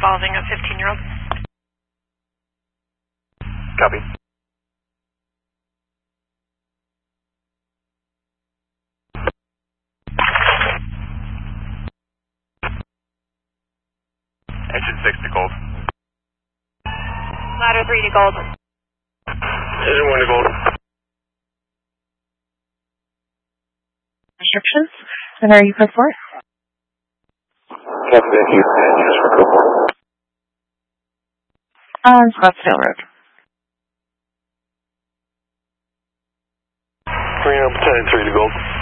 involving a 15-year-old. Copy. Engine 6 to gold. Ladder 3 to gold. Engine 1 to gold. Restrictions? And are you code 4? Copy, thank you. Just for code 4. On Scottsdale Road. Marine Lieutenant 3 to gold.